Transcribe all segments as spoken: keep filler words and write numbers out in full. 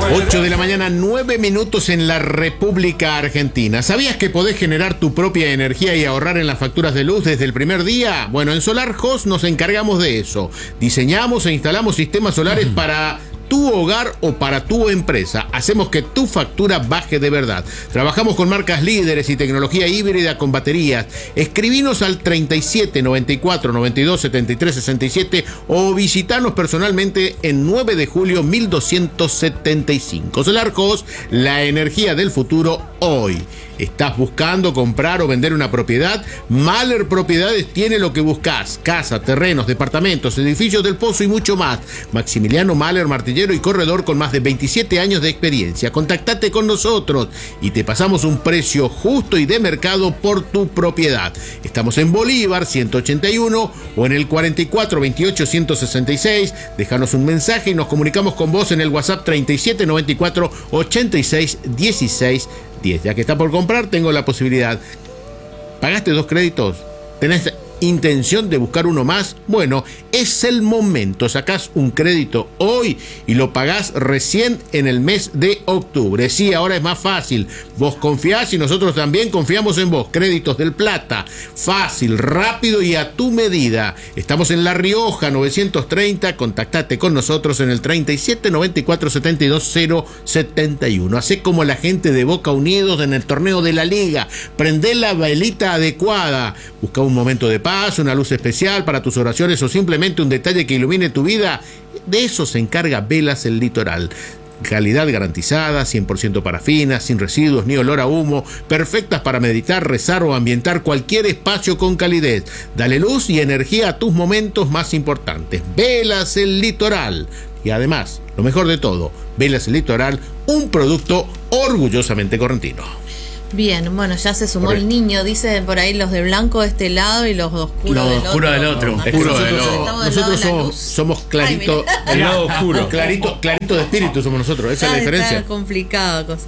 ocho de la mañana, nueve minutos en la República Argentina. ¿Sabías que podés generar tu propia energía y ahorrar en las facturas de luz desde el primer día? Bueno, en SolarHost nos encargamos de eso. Diseñamos e instalamos sistemas solares mm. para tu hogar o para tu empresa. Hacemos que tu factura baje de verdad. Trabajamos con marcas líderes y tecnología híbrida con baterías. Escribinos al treinta y siete, noventa y cuatro, noventa y dos, setenta y tres, sesenta y siete o visitanos personalmente en nueve de julio mil doscientos setenta y cinco. SolarHost, la energía del futuro hoy. ¿Estás buscando comprar o vender una propiedad? Mahler Propiedades tiene lo que buscas: casa, terrenos, departamentos, edificios del Pozo y mucho más. Maximiliano Mahler, martillero y corredor con más de veintisiete años de experiencia. Contactate con nosotros y te pasamos un precio justo y de mercado por tu propiedad. Estamos en Bolívar ciento ochenta y uno o en el cuarenta y cuatro, veintiocho, ciento sesenta y seis. Déjanos un mensaje y nos comunicamos con vos en el WhatsApp treinta y siete, noventa y cuatro, ochenta y seis, dieciséis diez. Ya que está por comprar, tengo la posibilidad. ¿Pagaste dos créditos? ¿Tenés intención de buscar uno más? Bueno, es el momento. Sacás un crédito hoy y lo pagás recién en el mes de octubre. Sí, ahora es más fácil. Vos confiás y nosotros también confiamos en vos. Créditos del Plata. Fácil, rápido y a tu medida. Estamos en La Rioja, novecientos treinta. Contactate con nosotros en el treinta y siete, noventa y cuatro, setenta y dos, cero setenta y uno. Hacé como la gente de Boca Unidos en el torneo de la Liga. Prendé la velita adecuada. Busca un momento de paz, una luz especial para tus oraciones o simplemente un detalle que ilumine tu vida. De eso se encarga Velas El Litoral. Calidad garantizada, cien por ciento parafina, sin residuos ni olor a humo, perfectas para meditar, rezar o ambientar cualquier espacio con calidez. Dale luz y energía a tus momentos más importantes. Velas El Litoral. Y además, lo mejor de todo, Velas El Litoral, un producto orgullosamente correntino. Bien, bueno, ya se sumó Correcto. El niño, dicen por ahí los de blanco de este lado y los de oscuro los del oscuro otro. Del otro. Es que nosotros nosotros somos, somos clarito, Ay, el lado oscuro, clarito, clarito de espíritu somos nosotros, esa es la diferencia. Está complicada cosa.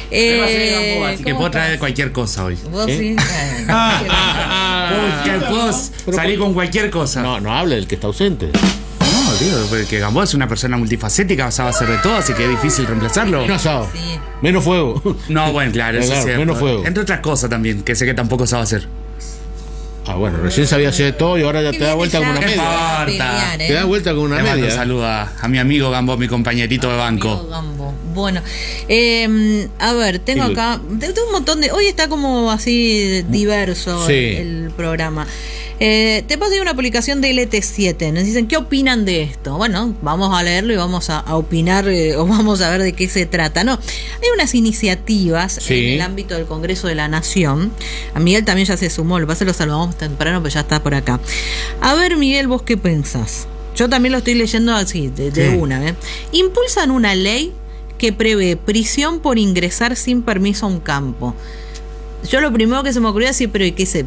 Eh, Así que puedo traer cualquier cosa hoy. ¿Vos ¿Eh? Sí? Puedo salir con cualquier cosa. No, no hable del que está ausente. No, tío, porque Gamboa es una persona multifacética, sabe hacer de todo, así que es difícil reemplazarlo. Menos asado, sí. Menos fuego. No, bueno, claro, eso claro, es menos fuego. Entre otras cosas también, que sé que tampoco sabe hacer. Ah, bueno, recién sabía hacer de todo y ahora ya te da vuelta con una media. Pelear, ¿eh? Te da vuelta con una Le media. Un saludo a, a mi amigo Gambo, mi compañerito de banco. Gambo. Bueno, eh, a ver, tengo acá tengo un montón de... Hoy está como así diverso sí. el, el programa. Eh, te paso una publicación de L T siete. Nos dicen, ¿qué opinan de esto? Bueno, vamos a leerlo y vamos a, a opinar eh, o vamos a ver de qué se trata. No, hay unas iniciativas sí. en el ámbito del Congreso de la Nación. A Miguel también ya se sumó, lo que pasa es que lo salvamos temprano, pero ya está por acá. A ver, Miguel, ¿vos qué pensás? Yo también lo estoy leyendo así, de, de sí. una. ¿eh? Impulsan una ley que prevé prisión por ingresar sin permiso a un campo. Yo lo primero que se me ocurrió es decir, pero ¿y qué se...?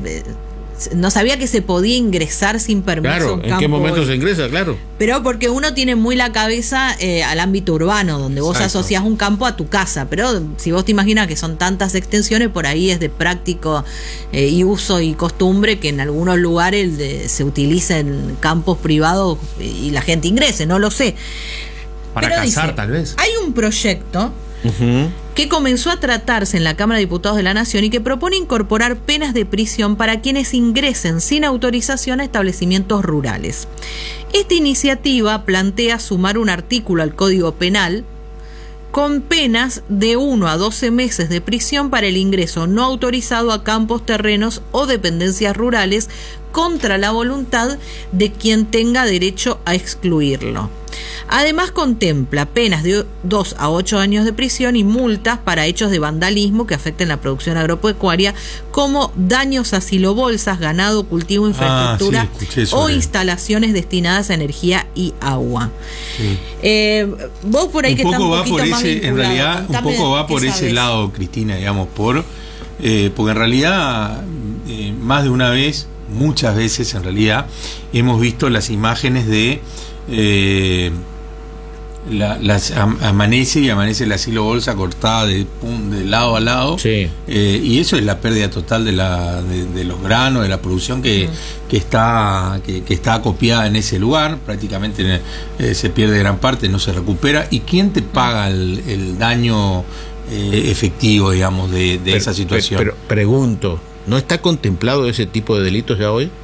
No sabía que se podía ingresar sin permiso claro, a un campo. ¿en qué momento hoy. se ingresa? Claro. Pero porque uno tiene muy la cabeza eh, al ámbito urbano, donde vos Exacto. asociás un campo a tu casa. Pero si vos te imaginas que son tantas extensiones, por ahí es de práctico eh, y uso y costumbre que en algunos lugares de, se utiliza en campos privados y la gente ingrese, no lo sé. Para Pero cazar, dice, tal vez. Hay un proyecto... Uh-huh. que comenzó a tratarse en la Cámara de Diputados de la Nación y que propone incorporar penas de prisión para quienes ingresen sin autorización a establecimientos rurales. Esta iniciativa plantea sumar un artículo al Código Penal con penas de uno a doce meses de prisión para el ingreso no autorizado a campos, terrenos o dependencias rurales contra la voluntad de quien tenga derecho a excluirlo. Además contempla penas de dos a ocho años de prisión y multas para hechos de vandalismo que afecten la producción agropecuaria, como daños a silobolsas, ganado, cultivo, infraestructura ah, sí, o instalaciones destinadas a energía y agua. Sí. Eh, vos por ahí un que poco estás un va poquito por más ese, vinculado, en realidad, un poco va por ese sabes. lado, Cristina, digamos, por eh, porque en realidad eh, más de una vez, muchas veces en realidad, hemos visto las imágenes de eh, la, las am, amanece y amanece la silo bolsa cortada de, pum, de lado a lado, sí. eh, y eso es la pérdida total de la de, de los granos, de la producción que, uh-huh. que está que, que está acopiada en ese lugar, prácticamente eh, se pierde gran parte, no se recupera. ¿Y quién te paga el, el daño eh, efectivo, digamos, de, de pero, esa situación? Pero, pero pregunto, ¿no está contemplado ese tipo de delitos ya hoy?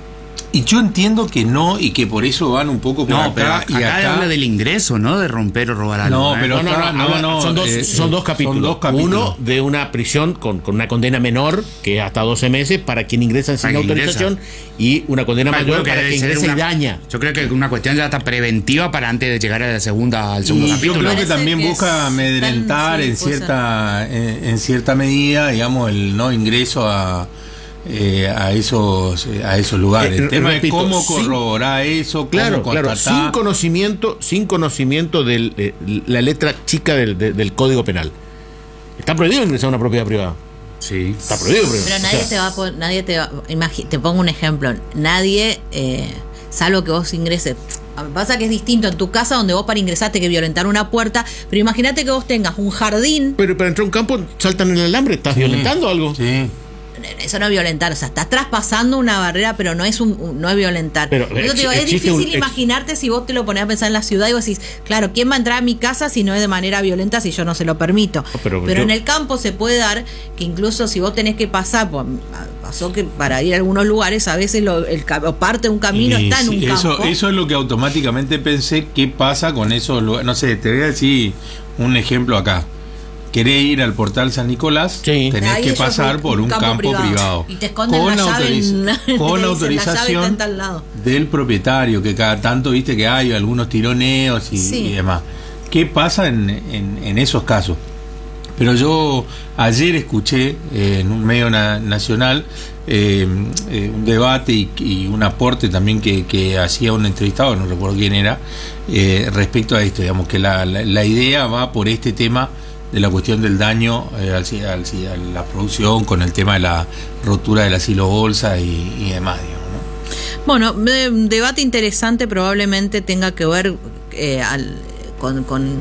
Y yo entiendo que no, y que por eso van un poco por no, acá, pero acá, y acá habla del ingreso, ¿no? De romper o robar algo. No, ¿eh? pero no, acá, no, no, no, no, son, dos, eh, son, dos capítulos. son dos capítulos. Uno de una prisión con, con una condena menor, que es hasta doce meses, para quien ingresa sin autorización, ingresa. Y una condena Bueno, mayor que para quien ingresa una, y daña. Yo creo que una cuestión ya está preventiva para antes de llegar a la segunda, al segundo y capítulo. Yo creo que también que busca amedrentar en cierta, en, en cierta medida, digamos, el no ingreso a Eh, a esos a esos lugares. Eh, el tema repito, es cómo sin, corroborar eso, claro, cómo claro, sin conocimiento, sin conocimiento de eh, la letra chica del, de, del Código Penal. Está prohibido ingresar a una propiedad privada. Sí. Está prohibido. Pero nadie o sea, te va a, nadie te va, imagi- te pongo un ejemplo, nadie eh, salvo que vos ingreses. Pasa que es distinto en tu casa, donde vos para ingresar tenés que violentar una puerta, pero imagínate que vos tengas un jardín. Pero para entrar a un campo saltan en el alambre, ¿estás sí, violentando algo? Sí. Eso no es violentar, o sea, estás traspasando una barrera, pero no es un, no es violentar. Pero ex, digo, es difícil un, ex... imaginarte si vos te lo ponés a pensar en la ciudad y vos decís, claro, ¿quién va a entrar a mi casa si no es de manera violenta, si yo no se lo permito? No, pero pero yo... en el campo se puede dar que incluso si vos tenés que pasar, pues, pasó que para ir a algunos lugares a veces lo, el, o parte de un camino y está en un sí, campo. Eso, eso es lo que automáticamente pensé, ¿qué pasa con esos lugares? No sé, te voy a decir un ejemplo acá. Querés ir al portal San Nicolás, sí. tenés Ahí que pasar por un, un campo, campo privado. privado. Y te esconden con la autoriz- llave en, con autorización del propietario, que cada tanto viste que hay algunos tironeos y, sí. y demás. ¿Qué pasa en, en, en esos casos? Pero yo ayer escuché eh, en un medio na- nacional eh, eh, un debate y, y un aporte también que, que hacía un entrevistado, no recuerdo quién era, eh, respecto a esto, digamos que la, la, la idea va por este tema de la cuestión del daño eh, al, al, a la producción, con el tema de la rotura de la silo bolsa y, y demás, digamos, ¿no? Bueno, eh, un debate interesante probablemente tenga que ver eh, al, con, con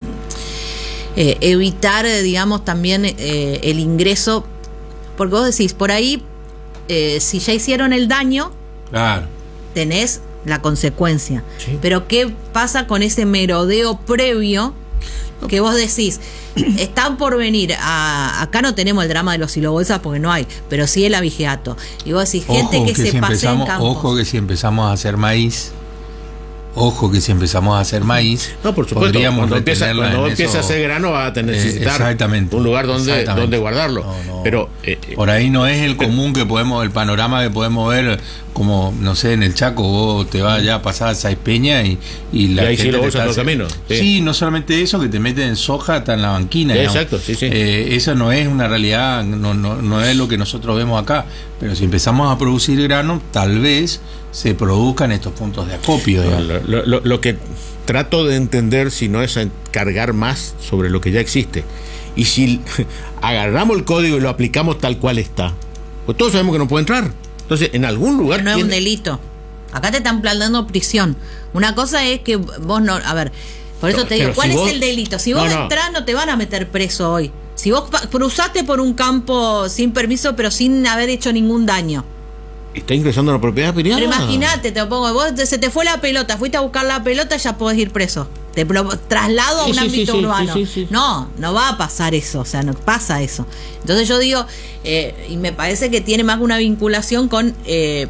eh, evitar, digamos, también eh, el ingreso, porque vos decís, por ahí, eh, si ya hicieron el daño, claro, tenés la consecuencia. Sí. Pero ¿qué pasa con ese merodeo previo? Que vos decís, están por venir a, acá no tenemos el drama de los silobolsas porque no hay, pero sí el abigeato. Y vos decís, gente ojo que, que se si pase en campos. Ojo que si empezamos a hacer maíz, ojo que si empezamos a hacer maíz, no, por supuesto, cuando empieza, cuando empieza a hacer grano va a tener necesitar eh, un lugar donde, donde guardarlo. No, no, pero eh, por ahí no es el común que podemos, el panorama que podemos ver, como no sé, en el Chaco vos te vas ya a pasar a Saiz Peña y, y la y ahí gente sí lo te está camino. Sí. sí, no solamente eso, que te meten en soja hasta en la banquina. Sí, exacto, sí, sí. Eh, eso no es una realidad, no, no, no es lo que nosotros vemos acá. Pero si empezamos a producir grano, tal vez se produzcan estos puntos de acopio. No, lo, lo, lo que trato de entender, si no es cargar más sobre lo que ya existe, y si agarramos el código y lo aplicamos tal cual está, pues todos sabemos que no puede entrar. Entonces, en algún lugar no tiene... es un delito. Acá te están planteando prisión. Una cosa es que vos no, a ver, por eso te digo, ¿cuál si es vos... el delito? Si vos no, no. entrás, no te van a meter preso hoy. Si vos cruzaste por un campo sin permiso, pero sin haber hecho ningún daño, está ingresando a la propiedad privada. Pero imagínate, te pongo, vos se te fue la pelota, fuiste a buscar la pelota, ya podés ir preso. Te traslado a un sí, ámbito sí, urbano. Sí, sí, sí. No, no va a pasar eso, o sea, no pasa eso. Entonces yo digo, eh, y me parece que tiene más una vinculación con eh,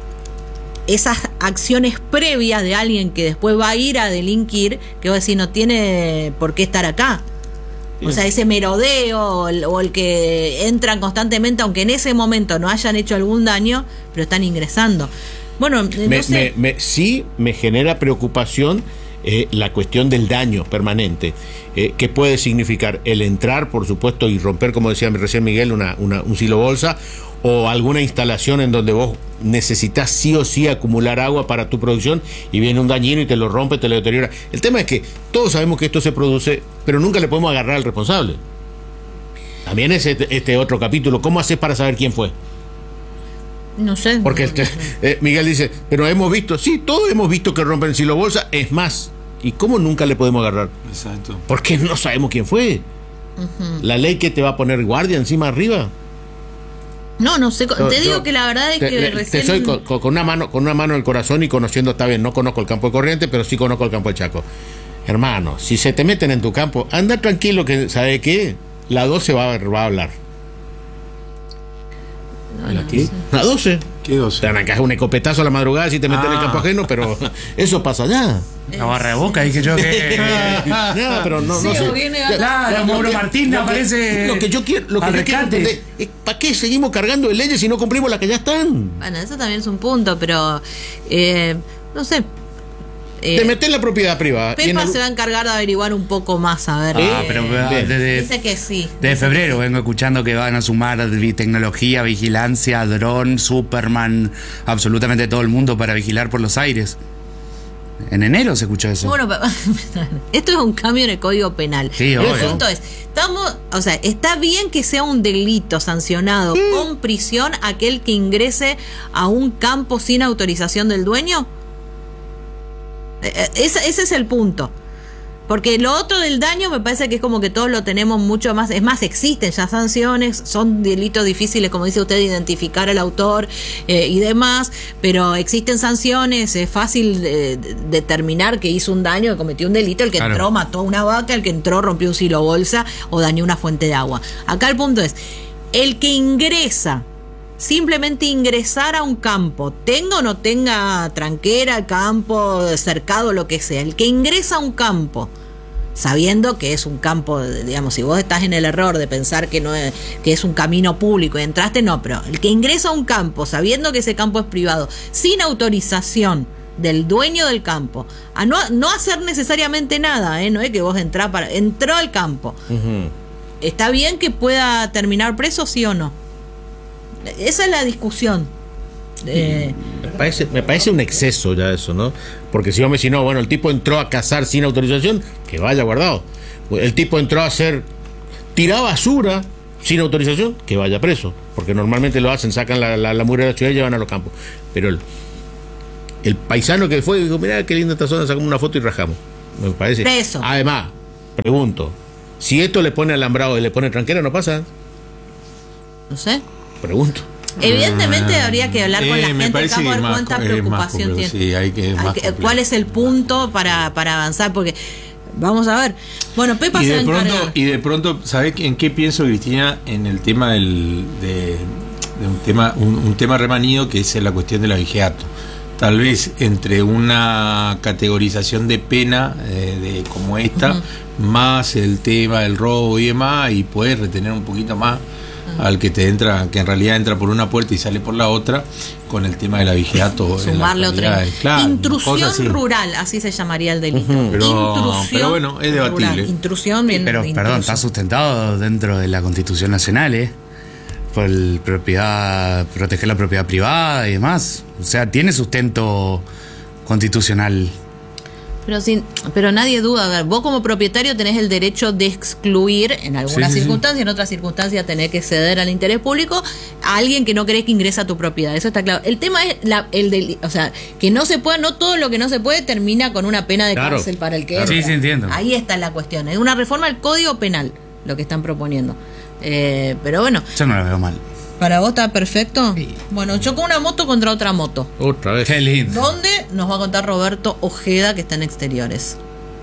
esas acciones previas de alguien que después va a ir a delinquir, que vos decís, no tiene por qué estar acá. O sea, ese merodeo o el, o el que entran constantemente, aunque en ese momento no hayan hecho algún daño, pero están ingresando. Bueno, no me, sé. Me, me, sí me genera preocupación eh, la cuestión del daño permanente. Eh, ¿Qué puede significar? El entrar, por supuesto, y romper, como decía recién Miguel, una, una, un silo bolsa, o alguna instalación en donde vos necesitas sí o sí acumular agua para tu producción y viene un dañino y te lo rompe, te lo deteriora. El tema es que todos sabemos que esto se produce, pero nunca le podemos agarrar al responsable. También es este, este otro capítulo. ¿Cómo haces para saber quién fue? No sé. Porque este, eh, Miguel dice, pero hemos visto, sí, todos hemos visto que rompen silo bolsa. Es más, ¿Y cómo nunca le podemos agarrar? Exacto. Porque no sabemos quién fue. Uh-huh. ¿La ley que te va a poner guardia encima arriba? No, no sé. Te yo, digo yo, que la verdad es te, que te recién... soy con, con una mano con una mano en el corazón y conociendo, está bien, no conozco el campo de Corrientes, pero sí conozco el campo del Chaco. Hermano, si se te meten en tu campo, anda tranquilo que, ¿sabe qué? La doce va a, va a hablar. No, ¿La no, qué? No sé. La doce. ¿Qué doce? Te van a caer un escopetazo a la madrugada si te meten ah. en el campo ajeno, pero eso pasa allá. La barra de boca, dije yo que. No, pero no, sí, no sé. Viene claro, Mauro Martín no aparece. Lo que yo quiero, lo que yo quiero entender es ¿para qué seguimos cargando de leyes si no cumplimos las que ya están? Bueno, eso también es un punto, pero eh, no sé. Eh, te metes en la propiedad privada. Pepa el... se va a encargar de averiguar un poco más, a ver. Ah, eh, pero desde, dice que sí. Desde febrero vengo escuchando que van a sumar tecnología, vigilancia, dron, Superman, absolutamente todo el mundo para vigilar por los aires. En enero se escuchó eso. Bueno, esto es un cambio en el Código Penal. Sí, el obvio. punto es, estamos, o sea, está bien que sea un delito sancionado ¿Sí? con prisión aquel que ingrese a un campo sin autorización del dueño. Ese, ese es el punto. Porque lo otro del daño me parece que es como que todos lo tenemos mucho más. Es más, existen ya sanciones, son delitos difíciles, como dice usted, identificar al autor eh, y demás, pero existen sanciones, es fácil eh, determinar que hizo un daño, que cometió un delito, el que claro. entró mató a una vaca, el que entró rompió un silo bolsa o dañó una fuente de agua. Acá el punto es, el que ingresa, simplemente ingresar a un campo, tenga o no tenga tranquera, campo, cercado, lo que sea, el que ingresa a un campo, sabiendo que es un campo, digamos, si vos estás en el error de pensar que no es, que es un camino público y entraste, no, pero el que ingresa a un campo, sabiendo que ese campo es privado, sin autorización del dueño del campo, a no, no hacer necesariamente nada, ¿eh? No es que vos entrás para, entró al campo. Uh-huh. ¿Está bien que pueda terminar preso, sí o no? Esa es la discusión. Eh, me, parece, me parece un exceso ya eso, ¿no? Porque si vos me decís, no, bueno, el tipo entró a cazar sin autorización, que vaya guardado. El tipo entró a hacer, tirar basura sin autorización, que vaya preso. Porque normalmente lo hacen, sacan la, la, la mugre de la ciudad y llevan a los campos. Pero el, el paisano que fue, dijo, mirá qué linda esta zona, sacamos una foto y rajamos. Me parece. Preso. Además, pregunto, si esto le pone alambrado y le pone tranquera, ¿no pasa? No sé. Pregunto. Evidentemente ah, habría que hablar con eh, la gente del campo a ver cuánta preocupación tiene. Sí, hay que, hay que ¿Cuál es el punto para, para avanzar? Porque vamos a ver. Bueno, Pepa y se de va a pronto encargar. Y de pronto, ¿sabés en qué pienso, Cristina? En el tema del de, de un tema un, un tema remanido que es la cuestión del abigeato. Tal vez entre una categorización de pena eh, de como esta, uh-huh. más el tema del robo y demás, y poder retener un poquito más al que te entra, que en realidad entra por una puerta y sale por la otra, con el tema del abigeato. Sumarle otra. Claro, intrusión así. rural, así se llamaría el delito. Uh-huh. Pero, intrusión pero bueno, es debatible. Rural. Intrusión bien. Pero, de perdón, está sustentado dentro de la Constitución Nacional, ¿eh? Por el propiedad, proteger la propiedad privada y demás. O sea, tiene sustento constitucional. Pero sin, pero nadie duda, a ver, vos como propietario tenés el derecho de excluir en algunas sí, sí, circunstancias, sí. en otras circunstancias tenés que ceder al interés público a alguien que no querés que ingrese a tu propiedad, eso está claro. El tema es la, el del, o sea, que no se pueda, no todo lo que no se puede termina con una pena de claro. cárcel para el que claro. entra. Sí, sí, entiendo. Ahí está la cuestión, es una reforma al Código Penal lo que están proponiendo. Eh, pero bueno. Yo no lo veo mal. ¿Para vos está perfecto? Sí. Bueno, chocó una moto contra otra moto. Otra vez. Qué lindo. ¿Dónde? Nos va a contar Roberto Ojeda, que está en Exteriores.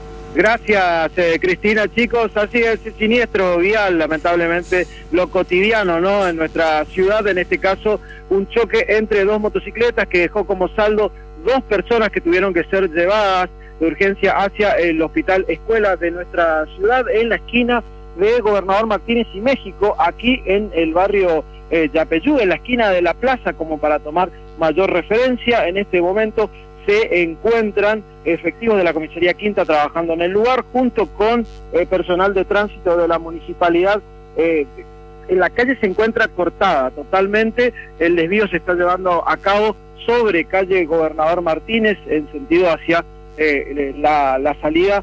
Gracias, eh, Cristina. Chicos, así es, siniestro vial, lamentablemente, lo cotidiano, ¿no? En nuestra ciudad, en este caso, un choque entre dos motocicletas que dejó como saldo dos personas que tuvieron que ser llevadas de urgencia hacia el hospital escuela de nuestra ciudad, en la esquina de Gobernador Martínez y México, aquí en el barrio eh, Yapeyú, en la esquina de la plaza, como para tomar mayor referencia. En este momento se encuentran efectivos de la comisaría Quinta trabajando en el lugar, junto con eh, personal de tránsito de la municipalidad. Eh, en la calle se encuentra cortada totalmente, el desvío se está llevando a cabo sobre calle Gobernador Martínez, en sentido hacia eh, la, la salida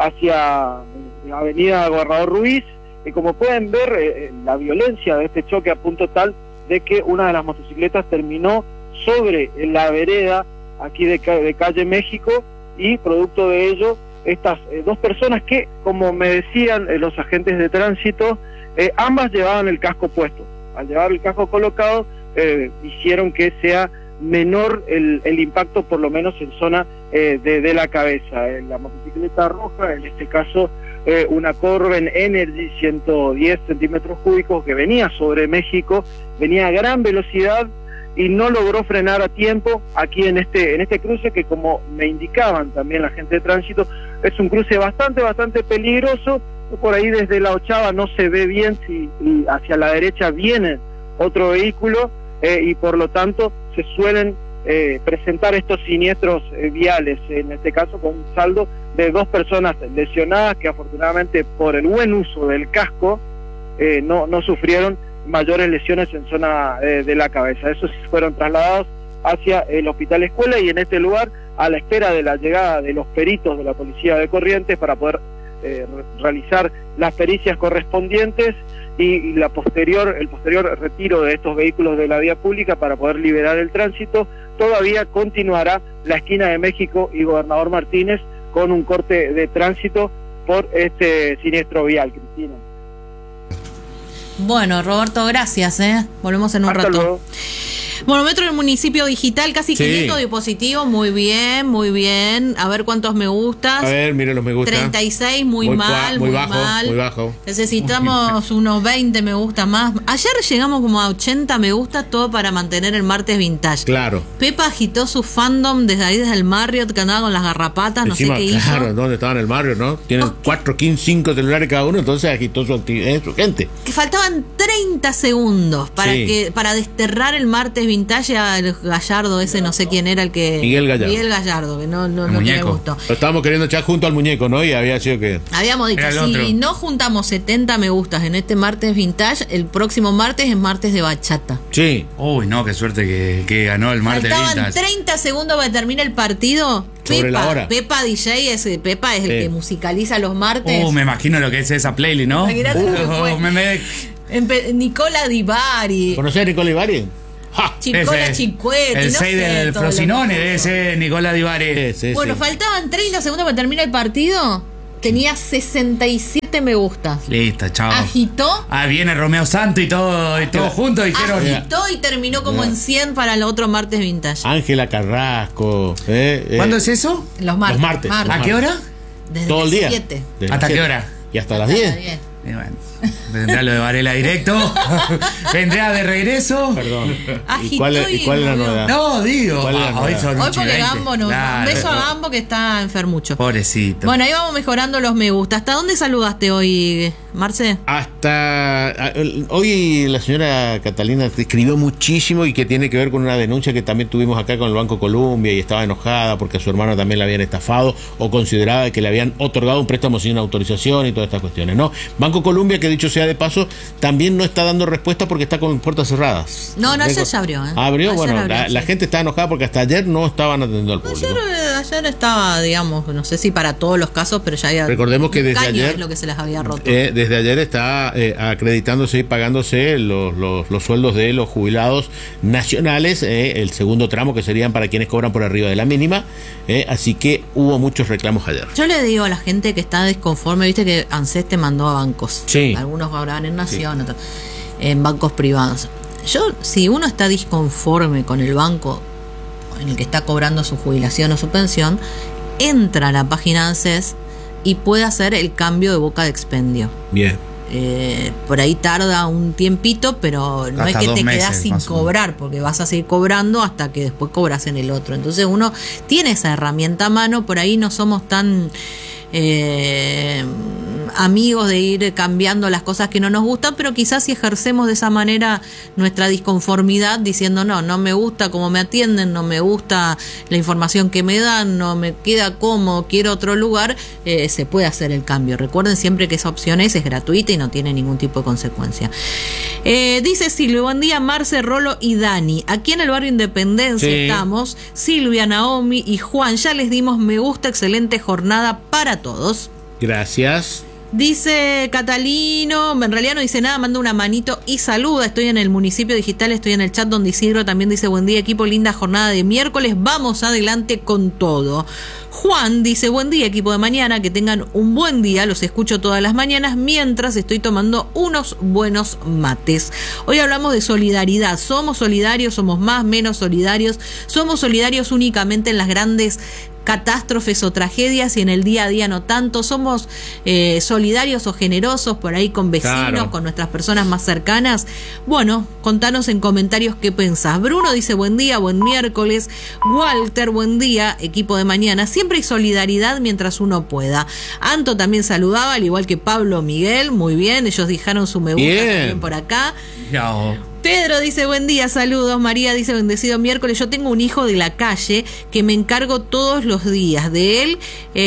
hacia la avenida Gobernador Ruiz. Y como pueden ver, eh, la violencia de este choque a punto tal de que una de las motocicletas terminó sobre la vereda aquí de, de calle México, y producto de ello estas eh, dos personas que, como me decían eh, los agentes de tránsito, eh, ambas llevaban el casco puesto. Al llevar el casco colocado, eh, hicieron que sea menor el, el impacto, por lo menos en zona eh, de, de la cabeza. En la motocicleta roja, en este caso eh, una Corben Energy ciento diez centímetros cúbicos, que venía sobre México, venía a gran velocidad y no logró frenar a tiempo aquí en este en este cruce, que, como me indicaban también la gente de tránsito, es un cruce bastante, bastante peligroso. Por ahí desde la Ochava no se ve bien si, si hacia la derecha viene otro vehículo, eh, y por lo tanto se suelen eh, presentar estos siniestros eh, viales, en este caso con un saldo de dos personas lesionadas, que afortunadamente por el buen uso del casco eh, no, no sufrieron mayores lesiones en zona eh, de la cabeza. Esos fueron trasladados hacia el Hospital Escuela, y en este lugar, a la espera de la llegada de los peritos de la Policía de Corrientes para poder eh, realizar las pericias correspondientes y, y la posterior el posterior retiro de estos vehículos de la vía pública para poder liberar el tránsito, todavía continuará la esquina de México y Gobernador Martínez con un corte de tránsito por este siniestro vial, Cristina. Bueno, Roberto, gracias, ¿eh? Volvemos en un Hasta rato. luego. Bueno, Metro del Municipio Digital, casi Sí. quinientos dispositivos, muy bien, muy bien. A ver cuántos me gustas. A ver, mire los me gusta. treinta y seis, muy, Muy mal, cua- muy, muy bajo, mal. muy bajo. Necesitamos unos veinte me gusta más. Ayer llegamos como a ochenta me gusta, todo para mantener el martes vintage. Claro. Pepa agitó su fandom desde ahí, desde el Marriott, que andaba con las garrapatas, Encima, no sé qué claro, hizo. ¿dónde estaba en el barrio, no? Tienen Oh, cuatro, quince, cinco celulares cada uno, entonces agitó su, acti- eh, su gente. Que faltaban treinta segundos para Sí. que para desterrar el martes vintage al Gallardo, ese no sé quién era el que... Miguel Gallardo. Miguel Gallardo, que no, no, El no tiene muñeco. gusto. Lo estábamos queriendo echar junto al muñeco, ¿no? Y había sido que... Habíamos dicho, Era el si otro. no juntamos setenta me gustas en este martes vintage, el próximo martes es martes de bachata. Sí. Uy, no, qué suerte que, que ganó el martes Faltaban Vintage. treinta segundos para que termine el partido. Sobre Pepa, la hora. Pepa D J, es, Pepa es el Sí. que musicaliza los martes. Uh, me imagino lo que es esa playlist, ¿no? Imagínate lo que fue. Uh, me, me- Empe- Nicola Di Bari, ¿Conocés a Nicole Ibarri? ¡Ja! Chicola ese- Chicuetti, El no seis sé, del todo lo Frosinone, que de puso. ese Nicola Di Bari. Sí, sí, Bueno, sí. faltaban treinta segundos para terminar el partido. Tenía sesenta y siete me gustas. Listo, chao. Agitó, Ah, viene Romeo Santo y todo, y todo junto dijeron. agitó y terminó como en cien para el otro martes vintage. Ángela Carrasco. eh, eh, ¿Cuándo es eso? Los martes. Los martes. ¿A qué hora? Desde Todo el día. siete. De las ¿Hasta qué siete. hora? Y hasta las Hasta diez. las diez. Y bueno, vendrá lo de Varela directo. Vendrá de regreso. Perdón. ¿Y Agitó cuál, es- y y cuál es la movió. novedad? No, digo. ¿Cuál es la ah, hoy novedad? son Hoy ocho y porque veinte. Gambo no. Claro. Un beso a Gambo que está enfermucho. Pobrecito. Bueno, ahí vamos mejorando los me gusta. ¿Hasta dónde saludaste hoy, Marce? Hasta a- el- hoy la señora Catalina te escribió muchísimo y que tiene que ver con una denuncia que también tuvimos acá con el Banco Colombia, y estaba enojada porque a su hermano también la habían estafado o consideraba que le habían otorgado un préstamo sin autorización y todas estas cuestiones, ¿no? Banco Colombia, que dicho sea de paso, también no está dando respuesta porque está con puertas cerradas. No, no, ayer Vengo- ya abrió, ¿eh? Abrió, Ayer bueno, abrió, la, la sí. gente está enojada porque hasta ayer no estaban atendiendo al público. Ayer, eh, ayer estaba, digamos, no sé si para todos los casos, pero ya había. Recordemos que un desde caño ayer- es lo que se les había roto. Eh, desde ayer está eh, acreditándose y pagándose los, los, los sueldos de los jubilados nacionales, eh, el segundo tramo que serían para quienes cobran por arriba de la mínima, eh, así que hubo muchos reclamos ayer. Yo le digo a la gente que está desconforme, viste que ANSES te mandó a bancos. Sí. Algunos cobraban en Nación, otros en bancos privados. Yo, si uno está disconforme con el banco en el que está cobrando su jubilación o su pensión, entra a la página ANSES y puede hacer el cambio de boca de expendio. Bien. Eh, por ahí tarda un tiempito, pero no Hasta es que dos te meses, quedas sin más o menos. cobrar, porque vas a seguir cobrando hasta que después cobras en el otro. Entonces uno tiene esa herramienta a mano, por ahí no somos tan eh, amigos de ir cambiando las cosas que no nos gustan, pero quizás si ejercemos de esa manera nuestra disconformidad diciendo no, no me gusta cómo me atienden, no me gusta la información que me dan, no me queda cómodo, quiero otro lugar, eh, se puede hacer el cambio. Recuerden siempre que esa opción es, es gratuita y no tiene ningún tipo de consecuencia. Eh, dice Silvio, buen día Marce, Rolo y Dani. Aquí en el barrio Independencia Sí. estamos, Silvia, Naomi y Juan, ya les dimos me gusta, excelente jornada para todos. Gracias. Dice Catalino, en realidad no dice nada, manda una manito y saluda. Estoy en el municipio digital, estoy en el chat donde Isidro también dice buen día equipo, linda jornada de miércoles, vamos adelante con todo. Juan dice buen día equipo de mañana, que tengan un buen día, los escucho todas las mañanas mientras estoy tomando unos buenos mates. Hoy hablamos de solidaridad, somos solidarios, somos más, menos solidarios, somos solidarios únicamente en las grandes catástrofes o tragedias y en el día a día no tanto, somos eh, solidarios o generosos por ahí con vecinos, claro, con nuestras personas más cercanas. Bueno, contanos en comentarios qué pensás. Bruno dice buen día, buen miércoles. Walter, buen día, equipo de mañana, siempre hay solidaridad mientras uno pueda. Anto también saludaba, al igual que Pablo Miguel, muy bien, ellos dejaron su me gusta bien. También por acá. No. Pedro dice buen día, saludos. María dice bendecido miércoles. Yo tengo un hijo de la calle que me encargo todos los días de él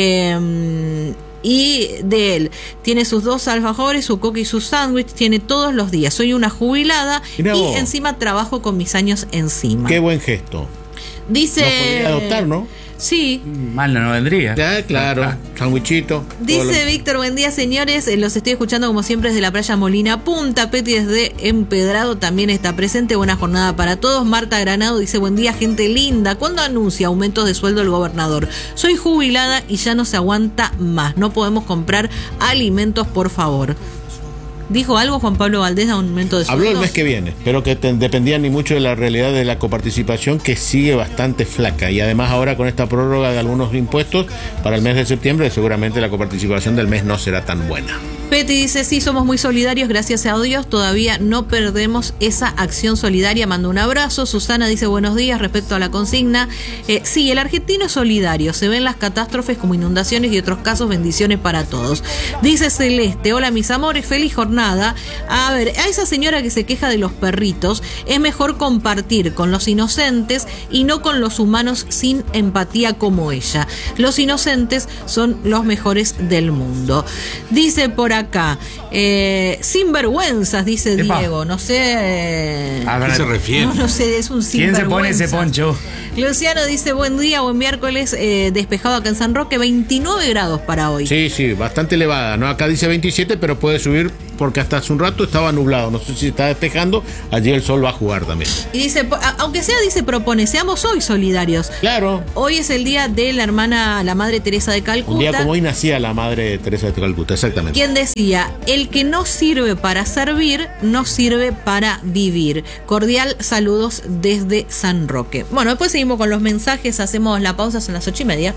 eh, y de él. Tiene sus dos alfajores, su coca y su sándwich, tiene todos los días. Soy una jubilada Mirá y vos. Encima trabajo con mis años encima. Qué buen gesto. Dice... Nos podría adoptar, ¿no? Sí. Mal no vendría. Ya, claro. Sandwichito. Dice Víctor, buen día señores, eh, los estoy escuchando como siempre desde la playa Molina Punta. Peti desde Empedrado también está presente. Buena jornada para todos. Marta Granado dice buen día gente linda. ¿Cuándo anuncia aumentos de sueldo el gobernador? Soy jubilada y ya no se aguanta más. No podemos comprar alimentos, por favor. ¿Dijo algo Juan Pablo Valdés de aumento de sueldo? Habló el mes que viene, pero que te, dependía ni mucho de la realidad de la coparticipación, que sigue bastante flaca. Y además ahora con esta prórroga de algunos impuestos para el mes de septiembre, seguramente la coparticipación del mes no será tan buena. Peti dice, sí, somos muy solidarios, gracias a Dios, todavía no perdemos esa acción solidaria, mando un abrazo. Susana dice, buenos días, respecto a la consigna, eh, sí, el argentino es solidario, se ven las catástrofes como inundaciones y otros casos, bendiciones para todos. Dice Celeste, hola mis amores, feliz jornada. A ver, a esa señora que se queja de los perritos, es mejor compartir con los inocentes y no con los humanos sin empatía como ella. Los inocentes son los mejores del mundo. Dice por acá, eh, sinvergüenzas, dice Epa. Diego, no sé eh, ¿a qué se refiere? No, no sé, es un sinvergüenza. ¿Quién se pone ese poncho? Luciano dice buen día, buen miércoles, eh, despejado acá en San Roque, veintinueve grados para hoy. Sí, sí, bastante elevada, ¿no? Acá dice veintisiete, pero puede subir porque hasta hace un rato estaba nublado, no sé si está despejando, allí el sol va a jugar también. Y dice, aunque sea, dice, propone, seamos hoy solidarios. Claro. Hoy es el día de la hermana, la madre Teresa de Calcuta. Un día como hoy nacía la madre Teresa de Calcuta, exactamente. Quien decía, el que no sirve para servir, no sirve para vivir. Cordial saludos desde San Roque. Bueno, después seguimos con los mensajes, hacemos la pausa, son las ocho y media.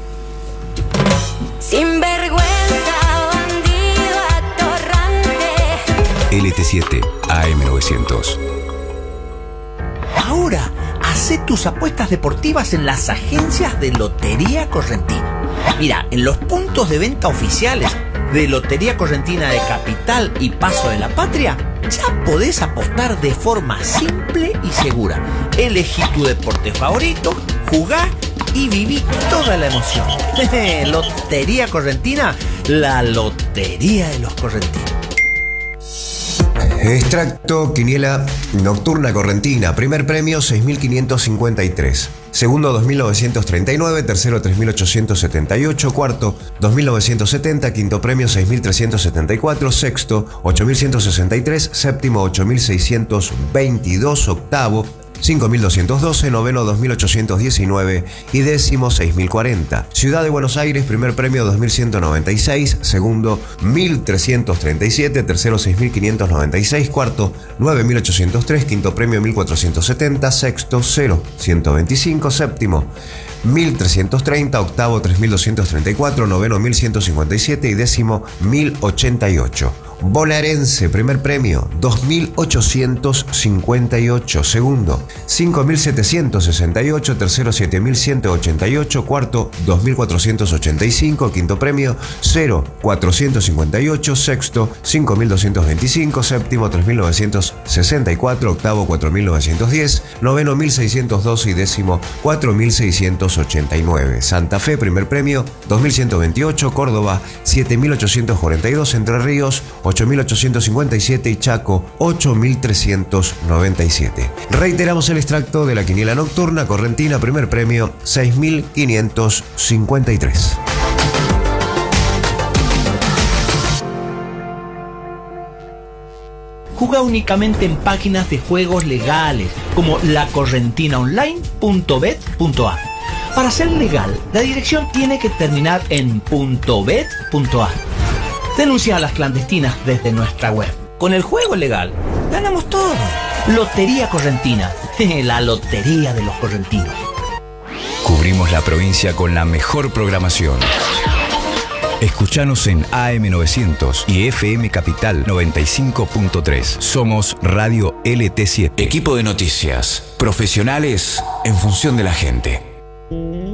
Sin vergüenza. L T siete A M novecientos. Ahora, hacé tus apuestas deportivas en las agencias de Lotería Correntina. Mira, en los puntos de venta oficiales de Lotería Correntina de Capital y Paso de la Patria, ya podés apostar de forma simple y segura. Elegí tu deporte favorito, jugá y viví toda la emoción. Lotería Correntina, la lotería de los correntinos. Extracto Quiniela Nocturna Correntina. Primer premio seis mil quinientos cincuenta y tres. Segundo dos mil novecientos treinta y nueve. Tercero tres mil ochocientos setenta y ocho. Cuarto dos mil novecientos setenta. Quinto premio seis mil trescientos setenta y cuatro. Sexto ocho mil ciento sesenta y tres. Séptimo ocho mil seiscientos veintidós. Octavo cinco mil doscientos doce, noveno dos mil ochocientos diecinueve y décimo seis mil cuarenta. Ciudad de Buenos Aires, primer premio dos mil ciento noventa y seis, segundo mil trescientos treinta y siete, tercero seis mil quinientos noventa y seis, cuarto nueve mil ochocientos tres, quinto premio mil cuatrocientos setenta, sexto cero ciento veinticinco, séptimo mil trescientos treinta, octavo tres mil doscientos treinta y cuatro, noveno mil ciento cincuenta y siete y décimo mil ochenta y ocho. Bonaerense, primer premio dos mil ochocientos cincuenta y ocho, segundo cinco mil setecientos sesenta y ocho, tercero siete mil ciento ochenta y ocho, cuarto dos mil cuatrocientos ochenta y cinco, quinto premio cero mil cuatrocientos cincuenta y ocho, sexto cinco mil doscientos veinticinco, séptimo tres mil novecientos sesenta y cuatro, octavo cuatro mil novecientos diez, noveno mil seiscientos doce y décimo cuatro mil seiscientos ochenta y nueve. Santa Fe, primer premio dos mil ciento veintiocho, Córdoba siete mil ochocientos cuarenta y dos, Entre Ríos ocho mil ochocientos cincuenta y siete y Chaco ocho mil trescientos noventa y siete. Reiteramos el extracto de la quiniela nocturna correntina, primer premio seis mil quinientos cincuenta y tres. Juega únicamente en páginas de juegos legales, como la correntina online punto bet punto a. Para ser legal, la dirección tiene que terminar en .bet punto a. Denuncia a las clandestinas desde nuestra web. Con el juego legal, ganamos todo. Lotería Correntina, la lotería de los correntinos. Cubrimos la provincia con la mejor programación. Escuchanos en A M novecientos y F M Capital noventa y cinco punto tres. Somos Radio L T siete. Equipo de noticias. Profesionales en función de la gente.